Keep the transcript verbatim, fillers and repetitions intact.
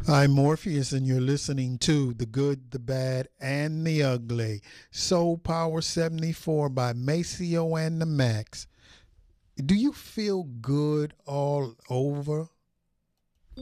I'm Morpheus, and you're listening to The Good, the Bad, and the Ugly. Soul Power seventy-four by Maceo and the Max. Do you feel good all over?